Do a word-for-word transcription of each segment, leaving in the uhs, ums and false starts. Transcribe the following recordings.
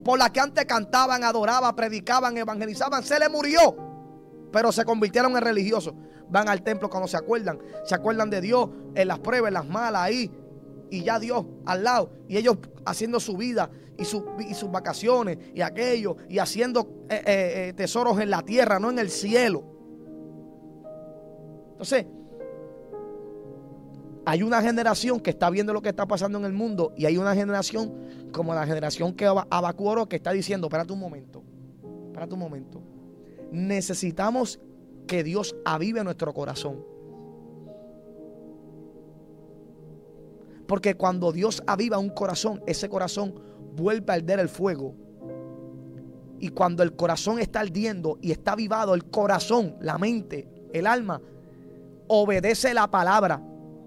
por la que antes cantaban, adoraban, predicaban, evangelizaban, se le murió, pero se convirtieron en religiosos. Van al templo cuando se acuerdan, se acuerdan de Dios en las pruebas, en las malas, ahí, y ya Dios al lado, y ellos haciendo su vida y, su, y sus vacaciones y aquello, y haciendo eh, eh, tesoros en la tierra, no en el cielo. Entonces, hay una generación que está viendo lo que está pasando en el mundo, y hay una generación como la generación que Habacuc oró, que está diciendo: espérate un momento, espérate un momento. Necesitamos que Dios avive nuestro corazón. Porque cuando Dios aviva un corazón, ese corazón vuelve a arder el fuego. Y cuando el corazón está ardiendo y está avivado, el corazón, la mente, el alma, obedece la palabra.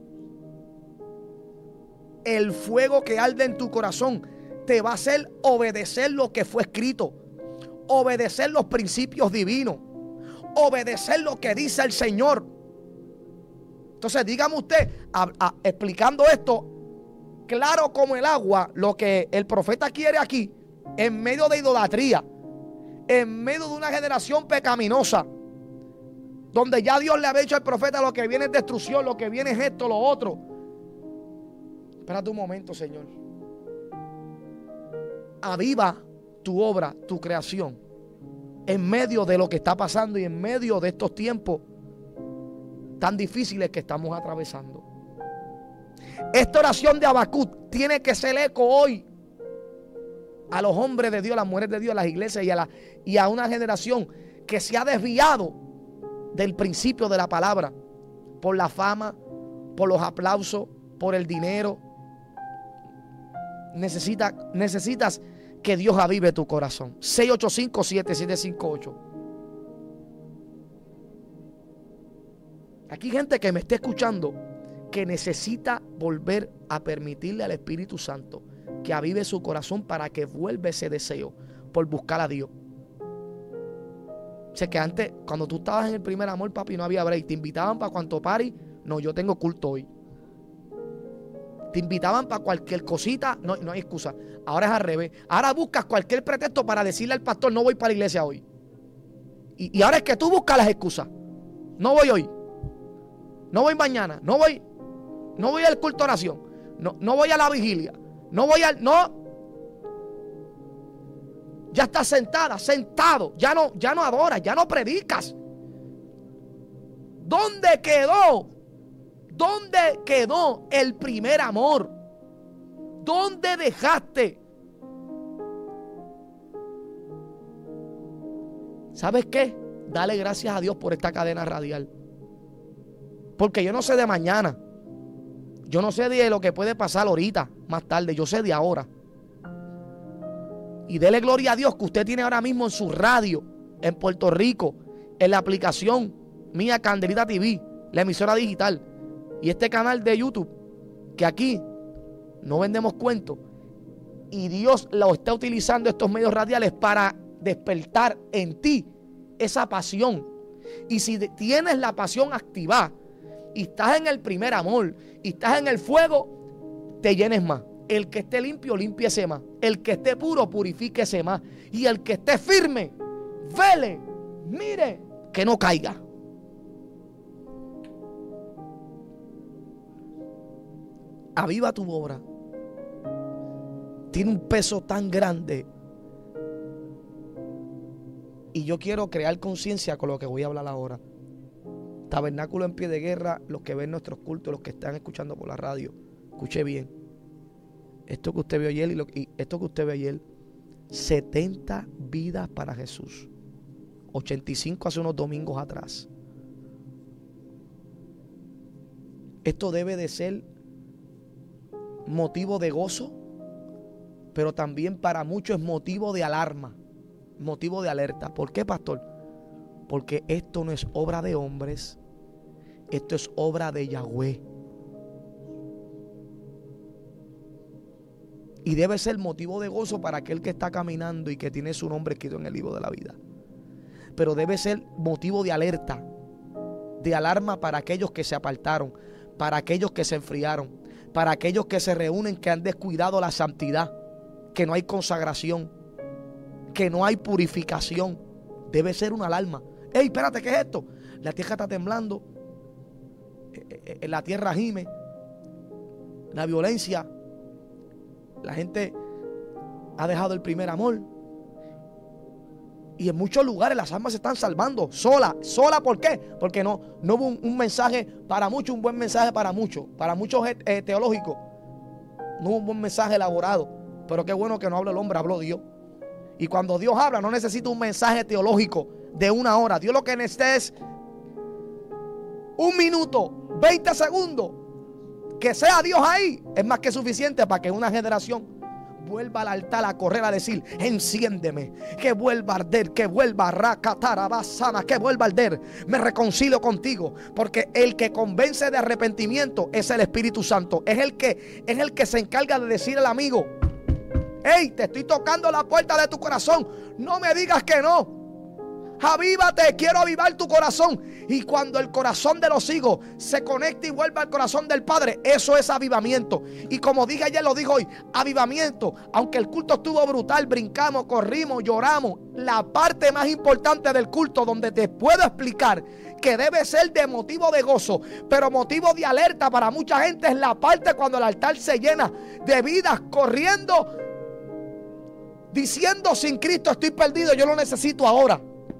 El fuego que arde en tu corazón te va a hacer obedecer lo que fue escrito, obedecer los principios divinos, obedecer lo que dice el Señor. Entonces, dígame usted, a, a, explicando esto claro como el agua, lo que el profeta quiere aquí, en medio de idolatría, en medio de una generación pecaminosa, donde ya Dios le había dicho al profeta: lo que viene es destrucción, lo que viene es esto, lo otro. Espérate un momento, Señor. Aviva tu obra, tu creación, en medio de lo que está pasando y en medio de estos tiempos tan difíciles que estamos atravesando. Esta oración de Habacuc tiene que ser eco hoy a los hombres de Dios, a las mujeres de Dios, a las iglesias y a, la, y a una generación que se ha desviado del principio de la palabra por la fama, por los aplausos, por el dinero. Necesita, necesitas que Dios avive tu corazón. seis ocho cinco, siete siete cinco ocho. Aquí hay gente que me está escuchando que necesita volver a permitirle al Espíritu Santo que avive su corazón para que vuelva ese deseo por buscar a Dios. O sea que antes, cuando tú estabas en el primer amor, papi, no había break. Te invitaban para cuanto party. No, yo tengo culto hoy. Te invitaban para cualquier cosita. No, no hay excusa. Ahora es al revés. Ahora buscas cualquier pretexto para decirle al pastor: no voy para la iglesia hoy. Y, y ahora es que tú buscas las excusas. No voy hoy. No voy mañana. No voy. No voy al culto de oración. No, no voy a la vigilia. No voy al. No. Ya estás sentada, sentado. Ya no, ya no adoras, ya no predicas. ¿Dónde quedó? ¿Dónde quedó el primer amor? ¿Dónde dejaste? ¿Sabes qué? Dale gracias a Dios por esta cadena radial. Porque yo no sé de mañana. Yo no sé de lo que puede pasar ahorita, más tarde. Yo sé de ahora. Y dele gloria a Dios que usted tiene ahora mismo en su radio, en Puerto Rico, en la aplicación mía Candelita T V, la emisora digital, y este canal de YouTube, que aquí no vendemos cuentos. Y Dios lo está utilizando, estos medios radiales, para despertar en ti esa pasión. Y si tienes la pasión activada y estás en el primer amor y estás en el fuego, te llenes más. El que esté limpio, límpiese más. El que esté puro, purifíquese más. Y el que esté firme, vele, mire, que no caiga. Aviva tu obra. Tiene un peso tan grande. Y yo quiero crear conciencia con lo que voy a hablar ahora. Tabernáculo en Pie de Guerra, los que ven nuestros cultos, los que están escuchando por la radio, escuche bien. Esto que usted vio ayer y, lo, y esto que usted ve ayer, setenta vidas para Jesús. ochenta y cinco hace unos domingos atrás. Esto debe de ser motivo de gozo, pero también para muchos es motivo de alarma, motivo de alerta. ¿Por qué, pastor? Porque esto no es obra de hombres, esto es obra de Yahweh. Y debe ser motivo de gozo para aquel que está caminando y que tiene su nombre escrito en el libro de la vida. Pero debe ser motivo de alerta, de alarma para aquellos que se apartaron, para aquellos que se enfriaron, para aquellos que se reúnen, que han descuidado la santidad, que no hay consagración, que no hay purificación. Debe ser una alarma. Ey, espérate, ¿qué es esto? La tierra está temblando, la tierra gime, la violencia, la gente ha dejado el primer amor. Y en muchos lugares las almas se están salvando sola, sola. ¿Por qué? Porque no, no hubo un, un mensaje para muchos, un buen mensaje para muchos, para muchos eh, teológicos. No hubo un buen mensaje elaborado. Pero qué bueno que no habla el hombre, habló Dios. Y cuando Dios habla, no necesita un mensaje teológico de una hora. Dios lo que necesita es un minuto, veinte segundos. Que sea Dios ahí es más que suficiente para que una generación vuelva al altar a correr a decir: enciéndeme, que vuelva a arder, que vuelva a racatarabasana, que vuelva a arder. Me reconcilio contigo, porque el que convence de arrepentimiento es el Espíritu Santo. Es el que, es el que se encarga de decir al amigo: hey, te estoy tocando la puerta de tu corazón, no me digas que no. Avívate, quiero avivar tu corazón. Y cuando el corazón de los hijos se conecta y vuelve al corazón del Padre, eso es avivamiento. Y como dije ayer, lo digo hoy: avivamiento. Aunque el culto estuvo brutal, brincamos, corrimos, lloramos, la parte más importante del culto, donde te puedo explicar que debe ser de motivo de gozo, pero motivo de alerta para mucha gente, es la parte cuando el altar se llena de vidas corriendo, diciendo: sin Cristo estoy perdido, yo lo necesito ahora.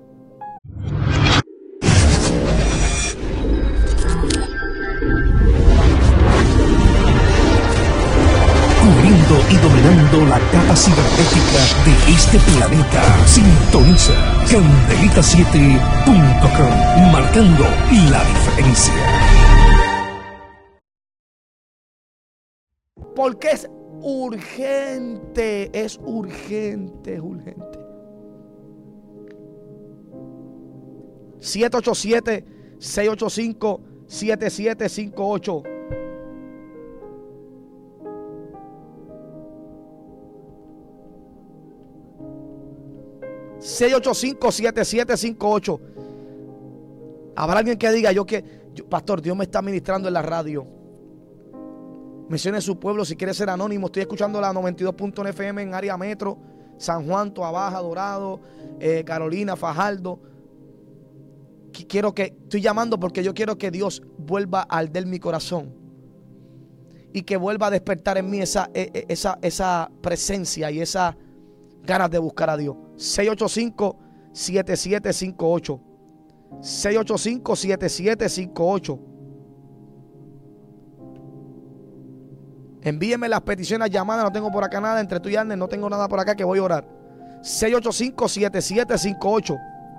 Cubriendo y dominando la capa cibernética de este planeta. Sintoniza Candelita siete punto com, marcando la diferencia. Porque es urgente, es urgente, es urgente. siete ocho siete, seis ocho cinco, siete siete cinco ocho. seis ocho cinco, siete siete cinco ocho. Habrá alguien que diga: yo que, yo, pastor, Dios me está ministrando en la radio. Mencione su pueblo si quiere ser anónimo. Estoy escuchando la noventa y dos punto uno F M en área metro, San Juan, Toa Baja, Dorado, eh, Carolina, Fajardo. Quiero que, estoy llamando porque yo quiero que Dios vuelva a arder mi corazón y que vuelva a despertar en mí esa, esa, esa presencia y esa ganas de buscar a Dios. seis ocho cinco, siete siete cinco ocho. seis ocho cinco, siete siete cinco ocho. Envíenme las peticiones, llamadas. No tengo por acá nada. Entre tú y Arnes no tengo nada por acá, que voy a orar. seis ocho cinco, siete siete cinco ocho.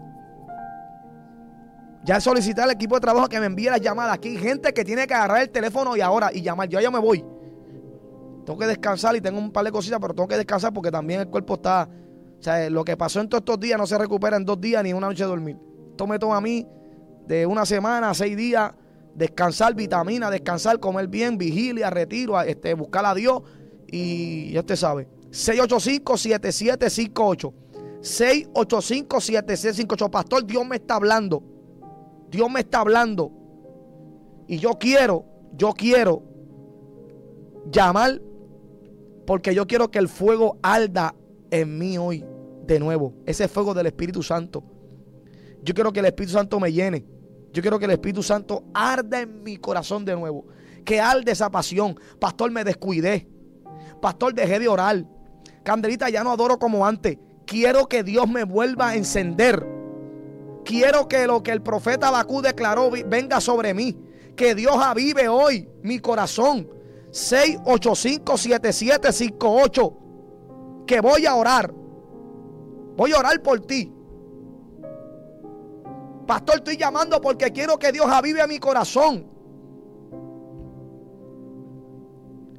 Ya solicité al equipo de trabajo que me envíe las llamadas. Aquí hay gente que tiene que agarrar el teléfono y ahora y llamar. Yo ya me voy. Tengo que descansar y tengo un par de cositas, pero tengo que descansar porque también el cuerpo está... O sea, lo que pasó en todos estos días no se recupera en dos días ni en una noche de dormir. Esto me toma a mí de una semana a seis días. Descansar, vitamina, descansar, comer bien, vigilia, retiro, este, buscar a Dios. Y ya usted sabe. seis ocho cinco, siete siete cinco ocho. seis ocho cinco, siete siete cinco ocho. Pastor, Dios me está hablando. Dios me está hablando. Y yo quiero, yo quiero llamar, porque yo quiero que el fuego arda en mí hoy de nuevo. Ese fuego del Espíritu Santo. Yo quiero que el Espíritu Santo me llene. Yo quiero que el Espíritu Santo arda en mi corazón de nuevo. Que arde esa pasión. Pastor, me descuidé. Pastor, dejé de orar. Candelita, ya no adoro como antes. Quiero que Dios me vuelva a encender. Quiero que lo que el profeta Habacuc declaró venga sobre mí. Que Dios avive hoy mi corazón. seis ocho cinco, siete siete cinco ocho. Que voy a orar. Voy a orar por ti. Pastor, estoy llamando porque quiero que Dios avive mi corazón.